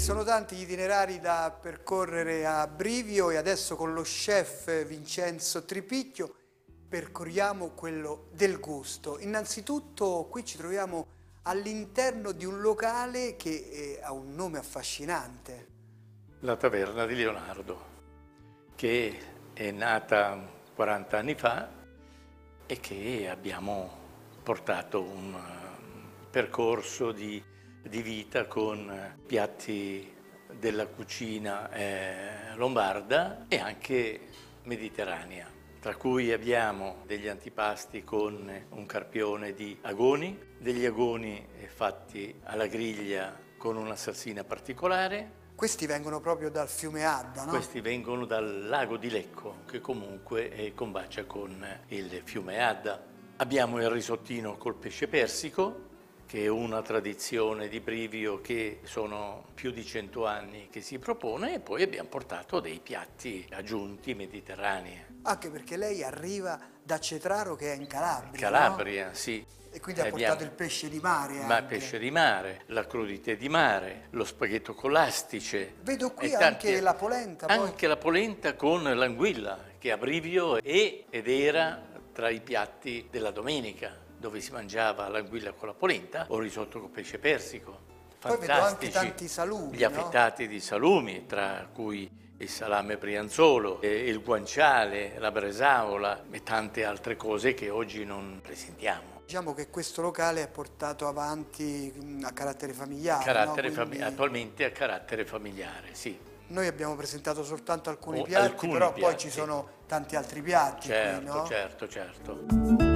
Sono tanti gli itinerari da percorrere a Brivio e adesso con lo chef Vincenzo Tripicchio percorriamo quello del gusto. Innanzitutto qui ci troviamo all'interno di un locale che ha un nome affascinante. La taverna di Leonardo, che è nata 40 anni fa e che abbiamo portato un percorso di vita con piatti della cucina lombarda e anche mediterranea, tra cui abbiamo degli antipasti con un carpione di agoni, degli agoni fatti alla griglia con una salsina particolare. Questi vengono proprio dal fiume Adda, no? Questi vengono dal lago di Lecco, che comunque combacia con il fiume Adda. Abbiamo il risottino col pesce persico, che è una tradizione di Brivio che sono più di 100 anni che si propone, e poi abbiamo portato dei piatti aggiunti mediterranei. Anche perché lei arriva da Cetraro, che è in Calabria, Calabria, no? sì. E quindi ha portato il pesce di mare anche. Pesce di mare, la crudité di mare, lo spaghetto con l'astice. Vedo qui anche la polenta. Anche la polenta con l'anguilla, che a Brivio è ed era tra i piatti della domenica, dove si mangiava l'anguilla con la polenta o risotto con pesce persico. Poi vedo anche tanti salumi, gli affettati di salumi, tra cui il salame brianzolo, il guanciale, la bresaola e tante altre cose che oggi non presentiamo. Diciamo che questo locale è portato avanti a carattere familiare, no? Attualmente a carattere familiare, sì. Noi abbiamo presentato soltanto alcuni piatti, però poi ci sono tanti altri piatti certo, qui, no? Certo.